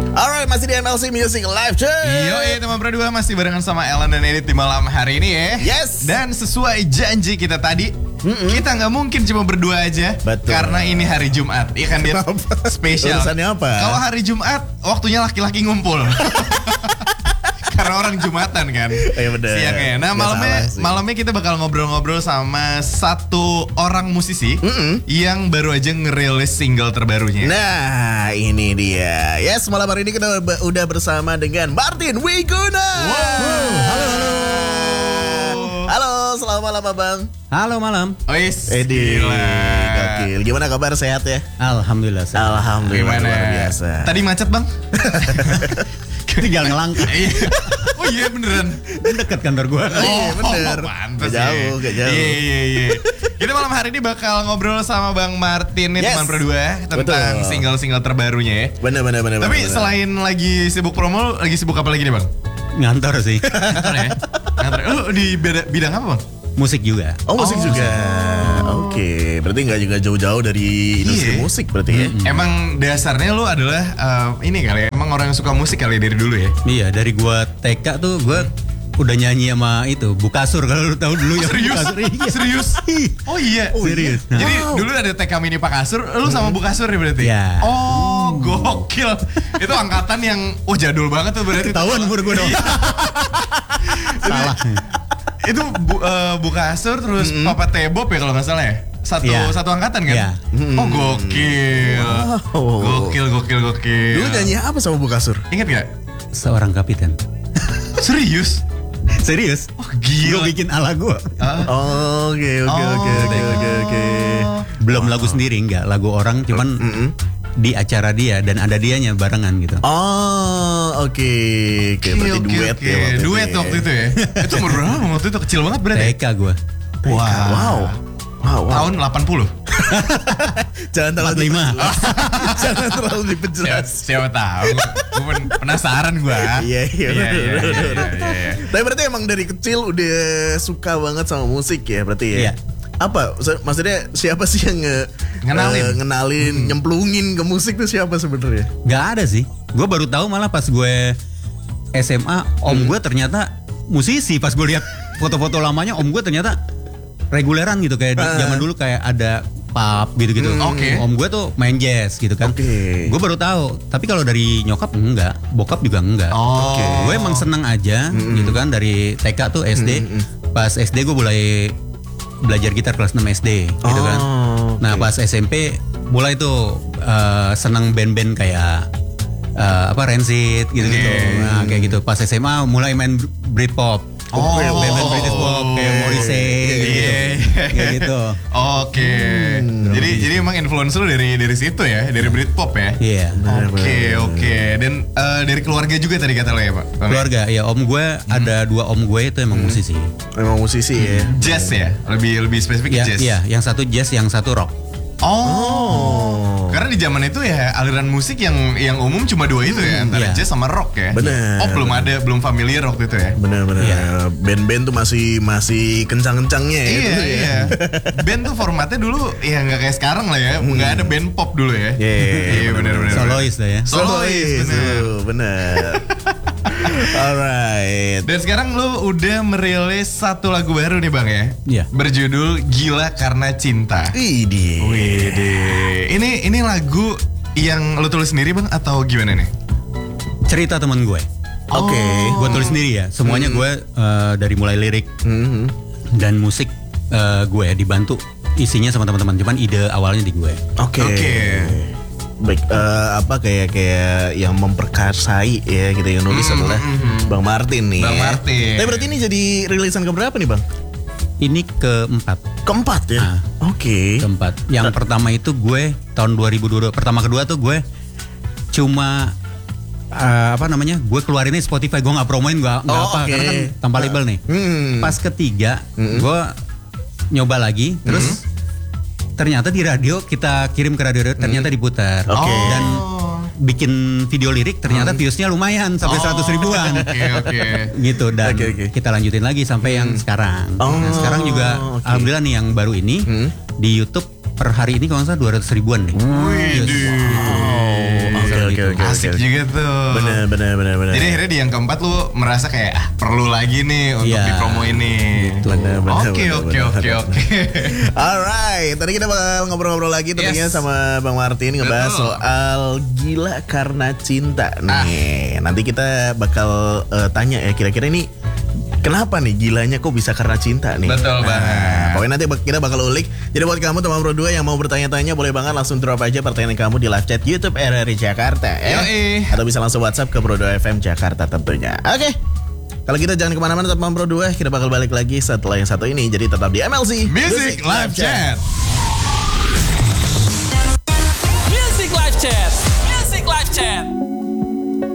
Alright, masih di MLC Music Live, cuy. Yo, teman berdua masih barengan sama Ellen dan Edit di malam hari ini ya. Yes. Dan sesuai janji kita tadi, kita nggak mungkin cuma berdua aja. Betul. Karena ini hari Jumat, iya kan dia spesial. Urusannya apa? Kalau hari Jumat, waktunya laki-laki ngumpul. Karena orang Jumatan kan. Iya bener. Siangnya. Nah, malamnya kita bakal ngobrol-ngobrol sama satu orang musisi yang baru aja ngerilis single terbarunya. Nah, ini dia. Yes, malam hari ini kita udah bersama dengan Martin Wiguna. Halo. Halo, selamat malam Abang. Halo malam. Ois. Edi. Gokil. Gimana kabar, sehat ya? Alhamdulillah. Alhamdulillah, Gimana? luar biasa. Tadi macet, Bang? Tinggal ngelangkah. Oh iya beneran. Dekat kantor gua. Iya bener. Pantes Gak jauh, gak jauh. Iya. Kita malam hari ini bakal ngobrol sama Bang Martin nih, Yes. teman berdua, tentang Betul. single-single terbarunya ya. Bener. Tapi selain lagi sibuk promo, lagi sibuk apa lagi nih Bang? Ngantor sih. Ngantor ya? Ngantor. Lu di bidang apa Bang? Musik juga. Oh, musik juga. Oke, berarti nggak juga jauh-jauh dari industri Iya. musik berarti ya? Emang dasarnya lu adalah ini kali ya, emang orang yang suka musik kali dari dulu ya? Iya, dari gua TK tuh gua udah nyanyi sama itu Bukasur, kalau lu tahu dulu ya. Serius? Bukasur. Iya. Serius? Oh iya. Serius. Nah. Jadi dulu ada TK Mini Pak Kasur, lu sama Bu Kasur ya berarti? Iya. Oh, gokil. Itu angkatan yang jadul banget tuh berarti. Ketahuan umur gua dong. Salah. Itu Bu Kasur terus Papa Tebob ya kalau nggak salah ya? Iya. Satu angkatan kan? Iya. Oh, gokil. Wow. Gokil. Dulu nyanyi apa sama Bu Kasur? Ingat gak? Seorang kapiten. Serius? Serius? Oh, gila. Gua bikin ala gua. Oke. Belum lagu sendiri, enggak lagu orang, cuman di acara dia dan ada dianya barengan gitu. Oh, oke. Berarti duet ya waktu itu. Duet waktu itu ya. Itu umur berapa waktu itu? Kecil banget berarti. TK gua. Wow. Tahun 80. Jangan terlalu 45. Jangan terlalu diperjelas. Siapa tahu. Gue penasaran gue. Iya. Tapi berarti emang dari kecil udah suka banget sama musik ya berarti ya? Iya. Apa? Maksudnya siapa sih yang ngenalin, nyemplungin ke musik tuh siapa sebenarnya? Gak ada sih. Gue baru tahu malah pas gue SMA, om gue ternyata musisi. Pas gue lihat foto-foto lamanya, om gue ternyata reguleran gitu, kayak zaman dulu kayak ada pub gitu-gitu. Oke. Om gue tuh main jazz gitu kan. Oke. Gue baru tahu. Tapi kalau dari nyokap enggak, bokap juga enggak. Oke. Gue emang seneng aja gitu kan, dari TK tuh SD. Pas SD gue mulai belajar gitar kelas 6 SD gitu kan. Nah pas SMP mulai tuh seneng band-band kayak Rancid gitu-gitu. Nah kayak gitu. Pas SMA mulai main Britpop. Band-band British pop kayak Morrissey gitu. Kayak gitu. Oke. Jadi emang influence lu dari situ ya, dari Britpop ya. Iya. Oke. Dan dari keluarga juga tadi kata lo ya Pak? Keluarga ya, om gue ada 2 om gue itu emang musisi. Memang musisi ya. Jazz ya, lebih spesifik Iya, jazz. iya, yang satu jazz, yang satu rock. Karena di zaman itu ya aliran musik yang umum cuma 2 itu ya, antara Iya. jazz sama rock ya. Bener. Oh belum familiar waktu itu ya. Bener. Iya. Band-band tuh masih kencang-kencangnya ya. dulu ya. Iya. Band tuh formatnya dulu ya nggak kayak sekarang lah ya, nggak ada band pop dulu ya. Iya, benar. Solois lah ya. Solois, bener. Alright. Dan sekarang lu udah merilis satu lagu baru nih Bang ya. Iya. Berjudul Gila Karena Cinta. Widih. Ini lagu yang lu tulis sendiri Bang atau gimana nih? Cerita temen gue. Oke. Gue tulis sendiri ya. Semuanya gue dari mulai lirik dan musik gue dibantu isinya sama teman-teman. Cuman ide awalnya di gue. Oke. Baik, kayak yang memperkasai ya gitu yang nulis adalah Bang Martin nih. Bang Martin. Tapi berarti ini jadi rilisan keberapa nih Bang? Ini Keempat ya. Oke. keempat. Yang pertama itu gue tahun 2022. Pertama kedua tuh gue cuma gue keluarinnya Spotify, gue nggak promoin, gue nggak apa karena kan tanpa label nih. Pas ketiga gue nyoba lagi, terus ternyata di radio kita kirim ke radio ternyata diputar. Dan bikin video lirik ternyata viewsnya lumayan sampai 100 ribuan. Oke. Gitu dan kita lanjutin lagi sampai yang sekarang. Nah, sekarang juga alhamdulillah nih yang baru ini di YouTube per hari ini kalau nggak salah 200 ribuan deh. Oke. Asik juga tuh. Bener. Jadi akhirnya di yang keempat lu merasa kayak perlu lagi nih untuk dipromo ini. Oke. Alright, tadi kita bakal ngobrol-ngobrol lagi tentunya sama Bang Martin ngebahas soal gila karena cinta nih. Nanti kita bakal tanya ya kira-kira ini kenapa nih gilanya kok bisa karena cinta nih? Betul banget. Pokoknya nanti kita bakal ulik. Jadi buat kamu teman Pro 2 yang mau bertanya-tanya boleh banget langsung drop aja pertanyaan kamu di live chat YouTube RRI Jakarta ya. Atau bisa langsung WhatsApp ke Pro 2 FM Jakarta tentunya. Oke. Kalau kita jangan kemana-mana teman Pro 2, kita bakal balik lagi setelah yang satu ini. Jadi tetap di MLC Music Live Chat. Music Live Chat.